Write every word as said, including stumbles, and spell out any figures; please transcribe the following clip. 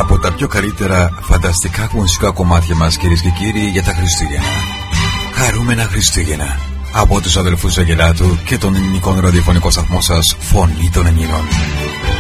από τα πιο καλύτερα φανταστικά μουσικά κομμάτια μας, κυρίες και κύριοι, για τα Χριστούγεννα. Χαρούμενα Χριστούγεννα από τους αδελφούς Αγγελάτου και τον ελληνικό ραδιοφωνικό σταθμό σας, Φωνή των Ελλήνων.